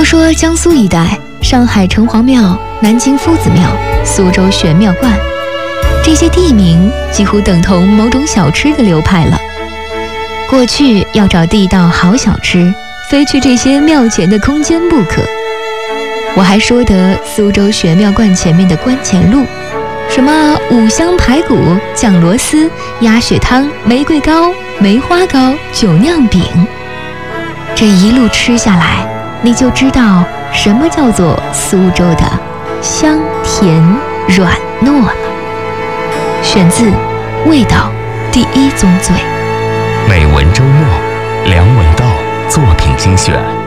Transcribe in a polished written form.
要说江苏一带，上海城隍庙、南京夫子庙、苏州玄妙观，这些地名几乎等同某种小吃的流派了。过去要找地道好小吃，非去这些庙前的空间不可。我还说得苏州玄妙观前面的观前路，什么五香排骨、酱螺丝、鸭血汤、玫瑰糕、梅花糕、酒酿饼，这一路吃下来，你就知道什么叫做苏州的香甜软糯了。选自《味道第一宗罪》。 美文周末，梁文道作品精选。